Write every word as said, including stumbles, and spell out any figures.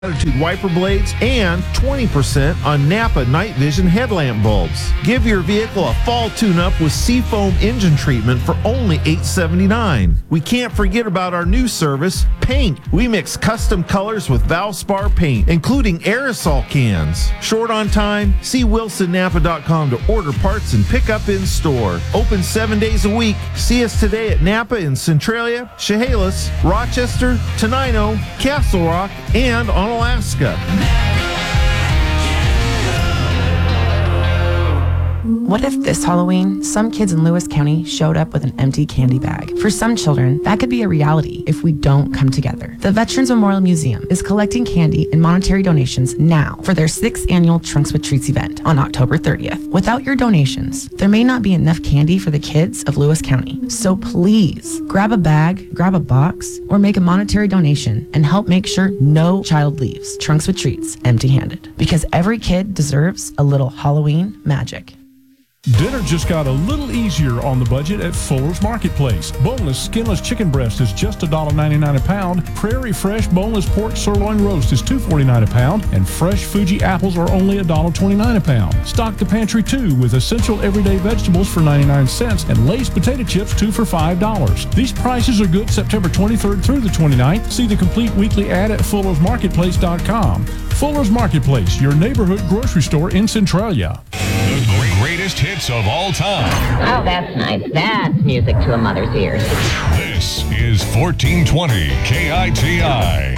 Attitude wiper blades, and twenty percent on Napa Night Vision headlamp bulbs. Give your vehicle a fall tune-up with Seafoam engine treatment for only eight hundred seventy-nine dollars. We can't forget about our new service, paint. We mix custom colors with Valspar paint, including aerosol cans. Short on time? See wilson napa dot com to order parts and pick up in store. Open seven days a week. See us today at Napa in Centralia, Chehalis, Rochester, Tenino, Castle Rock, and on Alaska. What if this Halloween, some kids in Lewis County showed up with an empty candy bag? For some children, that could be a reality if we don't come together. The Veterans Memorial Museum is collecting candy and monetary donations now for their sixth annual Trunks with Treats event on October thirtieth. Without your donations, there may not be enough candy for the kids of Lewis County. So please, grab a bag, grab a box, or make a monetary donation and help make sure no child leaves Trunks with Treats empty-handed. Because every kid deserves a little Halloween magic. Dinner just got a little easier on the budget at Fuller's Marketplace. Boneless, skinless chicken breast is just one dollar ninety-nine a pound. Prairie Fresh boneless pork sirloin roast is two forty-nine a pound. And fresh Fuji apples are only one dollar twenty-nine a pound. Stock the pantry too with essential everyday vegetables for ninety-nine cents and Lay's potato chips two for five dollars. These prices are good September twenty-third through the twenty-ninth. See the complete weekly ad at fullers marketplace dot com. Fuller's Marketplace, your neighborhood grocery store in Centralia. The greatest hits of all time. Oh, that's nice. That's music to a mother's ears. This is fourteen twenty K I T I.